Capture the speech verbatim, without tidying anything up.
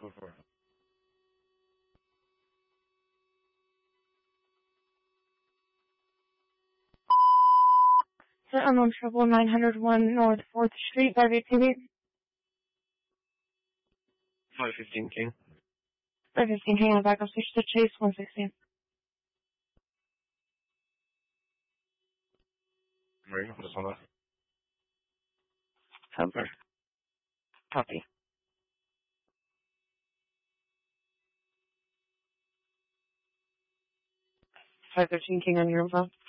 Go for it. Unknown Trouble, nine hundred one North fourth Street, five eight two eight. five fifteen King. five fifteen, hang on, back up, switch to Chase, one sixteen. Ready? Put us on that. Sober. Copy. five thirteen King on your info.